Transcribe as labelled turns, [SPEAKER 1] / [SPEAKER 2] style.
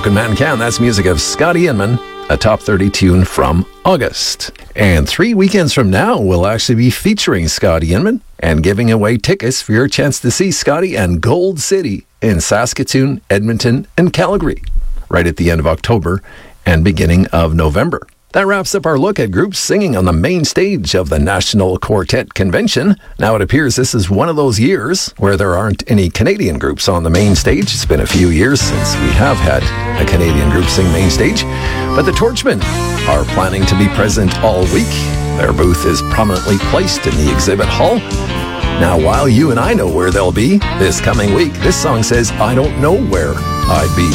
[SPEAKER 1] Broken Man Can. That's music of Scotty Inman, a top 30 tune from August. And 3 weekends from now, we'll actually be featuring Scotty Inman and giving away tickets for your chance to see Scotty and Gold City in Saskatoon, Edmonton, and Calgary, right at the end of October and beginning of November. That wraps up our look at groups singing on the main stage of the National Quartet Convention. Now it appears this is one of those years where there aren't any Canadian groups on the main stage. It's been a few years since we have had a Canadian group sing main stage. But the Torchmen are planning to be present all week. Their booth is prominently placed in the exhibit hall. Now, while you and I know where they'll be this coming week, this song says, I don't know where I'd be.